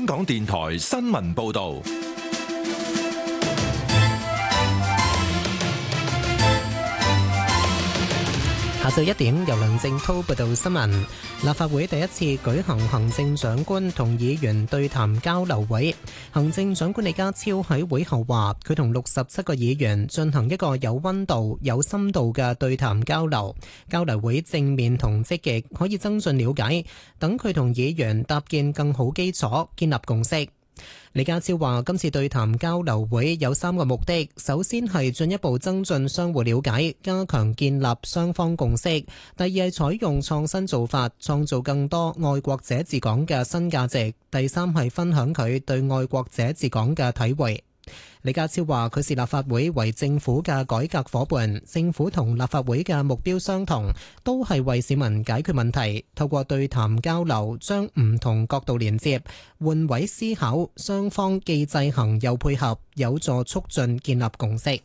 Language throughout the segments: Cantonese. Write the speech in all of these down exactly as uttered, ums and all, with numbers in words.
港電台新聞報道。 下晝一點，由梁正滔報道新聞。立法會第一次舉行行政長官同議員對談交流會。行政長官李家超喺會後話，佢同六十七個議員進行一個有溫度、有深度嘅對談交流。交流會正面同積極，可以增進了解，等佢同議員搭建更好基礎，建立共識。李家超話：今次對談交流會有三個目的，首先係進一步增進相互了解，加強建立雙方共識；第二係採用創新做法，創造更多愛國者治港嘅新價值；第三係分享佢對愛國者治港嘅體會。李家超話：佢視立法會為政府嘅改革夥伴，政府同立法會嘅目標相同，都係為市民解決問題。透過對談交流，將唔同角度連接，換位思考，雙方既制衡又配合，有助促進建立共識。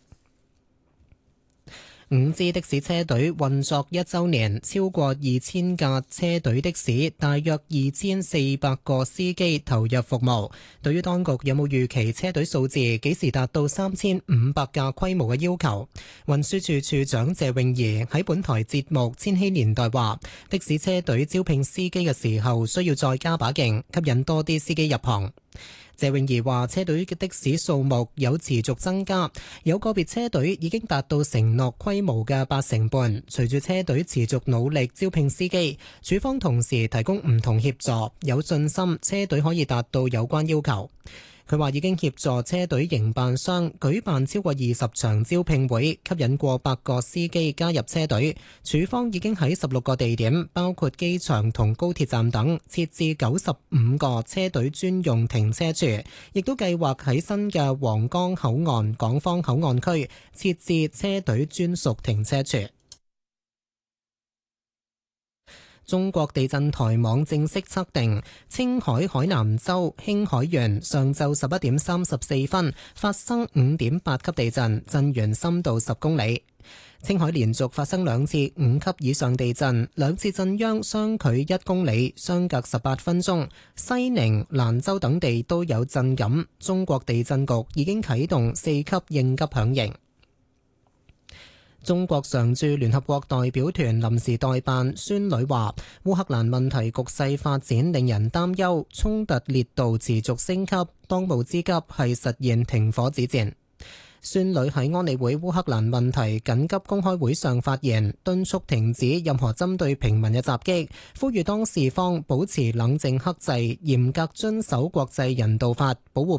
五支的士車隊運作一週年，超過二千架車隊的士，大約二千四百個司機投入服務。對於當局有冇預期車隊數字幾時達到三千五百架規模嘅要求，運輸署署長謝永儀喺本台節目《千禧年代》話：的士車隊招聘司機嘅時候需要再加把勁，吸引多啲司機入行。謝永儀話：車隊嘅的士數目有持續增加，有個別車隊已經達到承諾規模嘅八成半。隨住車隊持續努力招聘司機，署方同時提供唔同協助，有信心車隊可以達到有關要求。佢話已經協助車隊營辦商舉辦超過二十場招聘會，吸引過百個司機加入車隊。署方已經喺十六個地點，包括機場同高鐵站等，設置九十五個車隊專用停車處，亦都計劃喺新嘅皇崗口岸港方口岸區設置車隊專屬停車處。中國地震台網正式測定，青海海南州興海縣上晝十一點三十四分發生五點八級地震，震源深度十公里。青海連續發生兩次五級以上地震，兩次震央相距一公里，相隔十八分鐘。西寧、蘭州等地都有震感。中國地震局已經啟動四級應急響應。中國常駐聯合國代表團臨時代辦孫女話：烏克蘭問題局勢發展令人擔憂，衝突烈度持續升級，當務之急係實現停火止戰。孫女喺安理會烏克蘭問題緊急公開會上發言，敦促停止任何針對平民嘅襲擊，呼籲當事方保持冷靜克制，嚴格遵守國際人道法，保護